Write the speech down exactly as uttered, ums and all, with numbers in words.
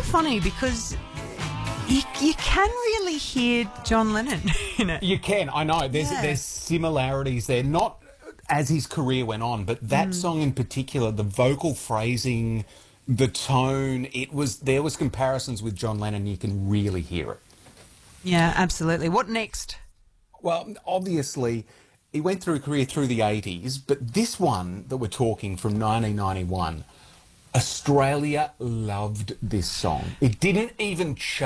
funny because you, you can really hear John Lennon in it. You can, I know. There's Yeah. there's similarities there, not as his career went on, but that song in particular, the vocal phrasing, the tone, it was there was comparisons with John Lennon. You can really hear it. Yeah, absolutely. What next? Well, obviously, he went through a career through the eighties, but this one that we're talking from nineteen ninety-one, Australia loved this song. It didn't even chart.